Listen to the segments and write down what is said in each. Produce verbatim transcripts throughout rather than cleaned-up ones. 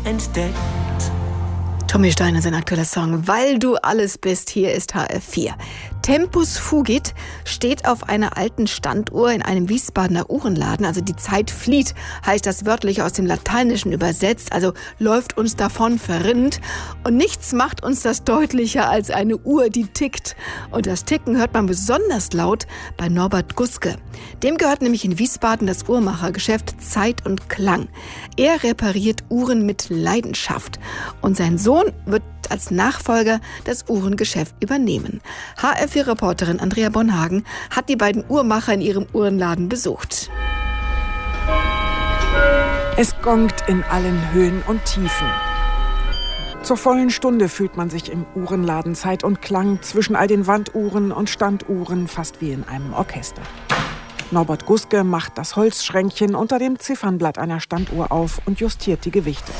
entdeckt. Tommy Steiner, sein aktueller Song Weil du alles bist, hier ist H R vier. Tempus fugit steht auf einer alten Standuhr in einem Wiesbadener Uhrenladen. Also die Zeit flieht, heißt das wörtlich aus dem Lateinischen übersetzt. Also läuft uns davon verrinnt. Und nichts macht uns das deutlicher als eine Uhr, die tickt. Und das Ticken hört man besonders laut bei Norbert Guske. Dem gehört nämlich in Wiesbaden das Uhrmachergeschäft Zeit und Klang. Er repariert Uhren mit Leidenschaft. Und sein Sohn wird als Nachfolger das Uhrengeschäft übernehmen. H R vier Reporterin Andrea Bonhagen hat die beiden Uhrmacher in ihrem Uhrenladen besucht. Es gongt in allen Höhen und Tiefen. Zur vollen Stunde fühlt man sich im Uhrenladen Zeit und Klang zwischen all den Wanduhren und Standuhren fast wie in einem Orchester. Norbert Guske macht das Holzschränkchen unter dem Ziffernblatt einer Standuhr auf und justiert die Gewichte.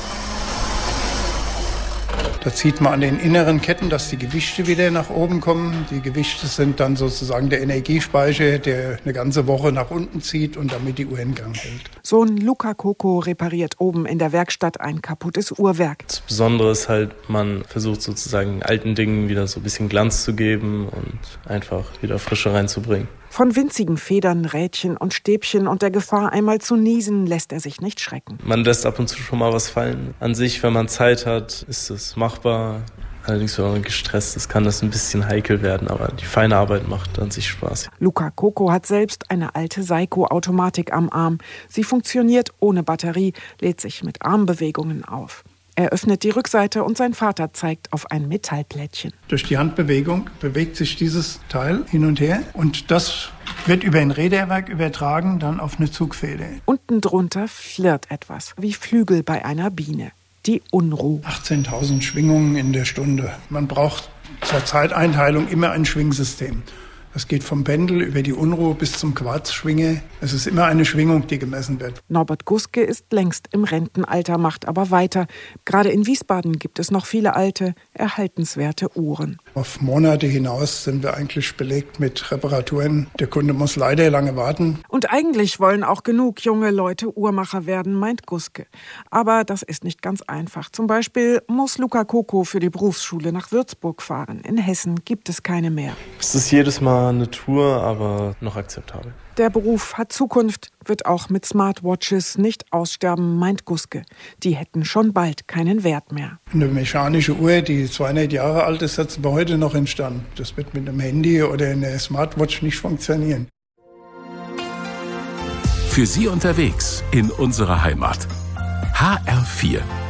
Da zieht man an den inneren Ketten, dass die Gewichte wieder nach oben kommen. Die Gewichte sind dann sozusagen der Energiespeicher, der eine ganze Woche nach unten zieht und damit die Uhr in Gang hält. Sohn Luca Coco repariert oben in der Werkstatt ein kaputtes Uhrwerk. Das Besondere ist halt, man versucht sozusagen alten Dingen wieder so ein bisschen Glanz zu geben und einfach wieder Frische reinzubringen. Von winzigen Federn, Rädchen und Stäbchen und der Gefahr, einmal zu niesen, lässt er sich nicht schrecken. Man lässt ab und zu schon mal was fallen. An sich, wenn man Zeit hat, ist es machbar. Allerdings, wenn man gestresst ist, kann das ein bisschen heikel werden. Aber die feine Arbeit macht an sich Spaß. Luca Coco hat selbst eine alte Seiko-Automatik am Arm. Sie funktioniert ohne Batterie, lädt sich mit Armbewegungen auf. Er öffnet die Rückseite und sein Vater zeigt auf ein Metallplättchen. Durch die Handbewegung bewegt sich dieses Teil hin und her und das wird über ein Räderwerk übertragen, dann auf eine Zugfeder. Unten drunter flirrt etwas, wie Flügel bei einer Biene. Die Unruh. achtzehntausend Schwingungen in der Stunde. Man braucht zur Zeiteinteilung immer ein Schwingsystem. Das geht vom Pendel über die Unruhe bis zum Quarzschwinger. Es ist immer eine Schwingung, die gemessen wird. Norbert Guske ist längst im Rentenalter, macht aber weiter. Gerade in Wiesbaden gibt es noch viele alte, erhaltenswerte Uhren. Auf Monate hinaus sind wir eigentlich belegt mit Reparaturen. Der Kunde muss leider lange warten. Und eigentlich wollen auch genug junge Leute Uhrmacher werden, meint Guske. Aber das ist nicht ganz einfach. Zum Beispiel muss Luca Coco für die Berufsschule nach Würzburg fahren. In Hessen gibt es keine mehr. Es ist jedes Mal eine Tour, aber noch akzeptabel. Der Beruf hat Zukunft, wird auch mit Smartwatches nicht aussterben, meint Guske. Die hätten schon bald keinen Wert mehr. Eine mechanische Uhr, die zweihundert Jahre alt ist, setzen wir heute noch instand. Das wird mit einem Handy oder einer Smartwatch nicht funktionieren. Für Sie unterwegs in unserer Heimat. H R vier.